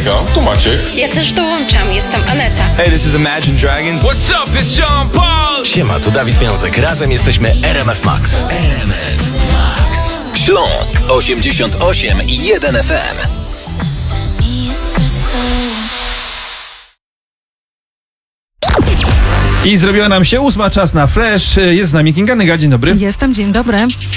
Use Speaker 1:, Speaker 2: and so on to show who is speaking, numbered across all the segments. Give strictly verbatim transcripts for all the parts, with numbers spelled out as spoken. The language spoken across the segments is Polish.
Speaker 1: Monika, tu Maciek.
Speaker 2: Ja też dołączam, jestem Aneta.
Speaker 3: Hey, this is Imagine Dragons. What's up, it's Sean Paul.
Speaker 4: Siema, tu Dawid Wiązek. Razem jesteśmy R M F Max. R M F Max. Śląsk osiemdziesiąt osiem i jeden F M.
Speaker 5: I zrobiła nam się ósma, czas na Fresh. Jest z nami Kinga Nyga, dzień dobry.
Speaker 6: Jestem, dzień dobry.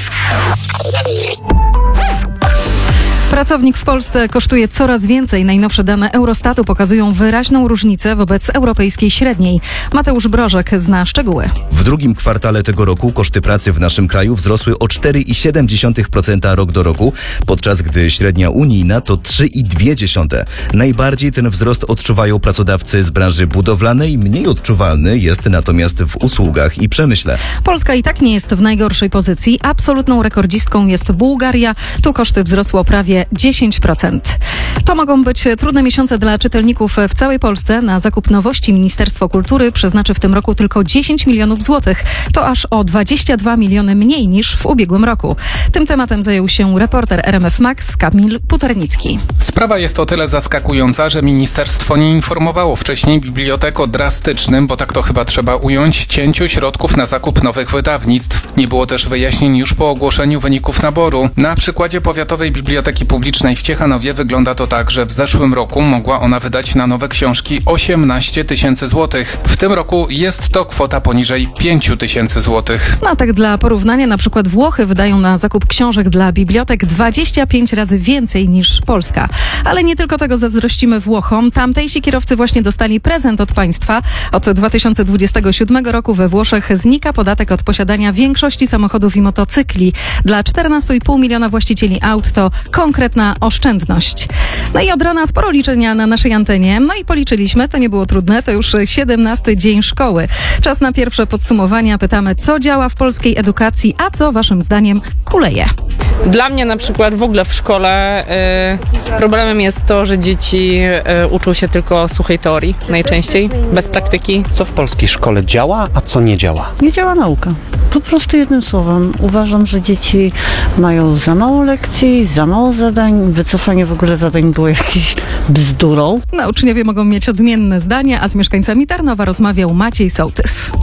Speaker 6: Pracownik w Polsce kosztuje coraz więcej. Najnowsze dane Eurostatu pokazują wyraźną różnicę wobec europejskiej średniej. Mateusz Brożek zna szczegóły.
Speaker 7: W drugim kwartale tego roku koszty pracy w naszym kraju wzrosły o cztery przecinek siedem procent rok do roku, podczas gdy średnia unijna to trzy przecinek dwa procent. Najbardziej ten wzrost odczuwają pracodawcy z branży budowlanej, mniej odczuwalny jest natomiast w usługach i przemyśle.
Speaker 6: Polska i tak nie jest w najgorszej pozycji. Absolutną rekordzistką jest Bułgaria. Tu koszty wzrosły o prawie dziesięć procent. To mogą być trudne miesiące dla czytelników w całej Polsce. Na zakup nowości Ministerstwo Kultury przeznaczy w tym roku tylko dziesięć milionów złotych. To aż o dwadzieścia dwa miliony mniej niż w ubiegłym roku. Tym tematem zajął się reporter R M F Max Kamil Puternicki.
Speaker 8: Sprawa jest o tyle zaskakująca, że ministerstwo nie informowało wcześniej bibliotek o drastycznym, bo tak to chyba trzeba ująć, cięciu środków na zakup nowych wydawnictw. Nie było też wyjaśnień już po ogłoszeniu wyników naboru. Na przykładzie Powiatowej Biblioteki Publicznej w Ciechanowie wygląda to tak, że w zeszłym roku mogła ona wydać na nowe książki osiemnaście tysięcy złotych. W tym roku jest to kwota poniżej pięć tysięcy złotych.
Speaker 6: No tak dla porównania, na przykład Włochy wydają na zakup książek dla bibliotek dwadzieścia pięć razy więcej niż Polska. Ale nie tylko tego zazdrościmy Włochom. Tamtejsi kierowcy właśnie dostali prezent od państwa. Od dwa tysiące dwudziestego siódmego roku we Włoszech znika podatek od posiadania większości samochodów i motocykli. Dla czternaście i pół miliona właścicieli aut to konkretna oszczędność. No i od rana sporo liczenia na naszej antenie. No i policzyliśmy, to nie było trudne, to już siedemnasty dzień szkoły. Czas na pierwsze podsumowania. Pytamy, co działa w polskiej edukacji, a co waszym zdaniem kuleje?
Speaker 9: Dla mnie na przykład w ogóle w szkole y, problemem jest to, że dzieci y, uczą się tylko suchej teorii najczęściej, bez praktyki.
Speaker 10: Co w polskiej szkole działa, a co nie działa?
Speaker 11: Nie działa nauka. Po prostu jednym słowem. Uważam, że dzieci mają za mało lekcji, za mało zadań. Wycofanie w ogóle zadań było jakieś bzdurą.
Speaker 6: No, uczniowie mogą mieć odmienne zdania, a z mieszkańcami Tarnowa rozmawiał Maciej Sołtys.